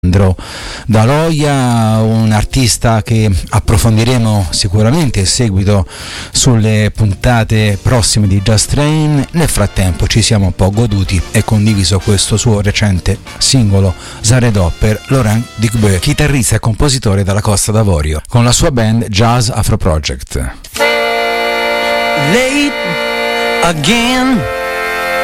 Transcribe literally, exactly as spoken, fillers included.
Daloia, un artista che approfondiremo sicuramente in seguito sulle puntate prossime di Just Train. Nel frattempo ci siamo un po' goduti e condiviso questo suo recente singolo Zaredò per Laurent Dicbeux, chitarrista e compositore dalla Costa d'Avorio, con la sua band Jazz Afro Project. Late again.